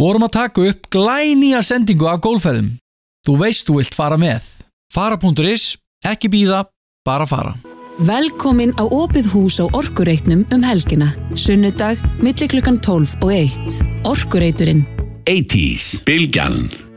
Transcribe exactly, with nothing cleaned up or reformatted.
Vorum að taka upp glænýja sendingu af golfferðum. Þú veist þú vilt fara með. Fara.is, ekki bíða, bara fara. Velkomin á opið hús á Orkureitnum um helgina. Sunnudag, milli klukkan tólf og eitt. Orkureiturinn. eighties, Bylgjan.